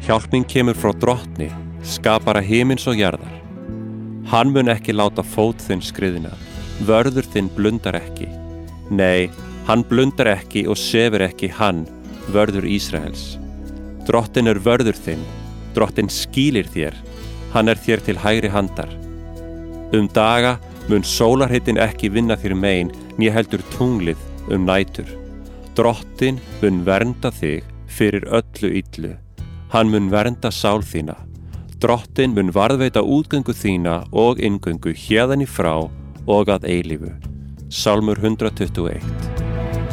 Hjálp mín kemur frá Drottni, skapara himins og jarðar. Hann mun ekki láta fót þinn skriðna, vörður þinn blundar ekki. Nei, hann blundar ekki og sefur ekki hann, vörður Ísraels. Drottinn vörður þinn, Drottinn skýlir þér, hann þér til hægri handar. Daga mun sólarhitinn ekki vinna þér mein, né heldur tunglið nætur. Drottinn mun vernda þig fyrir öllu illu. Hann mun vernda sál þína. Drottinn mun varðveita útgöngu þína og inngöngu héðan í frá og að eilífu. Sálmur 121.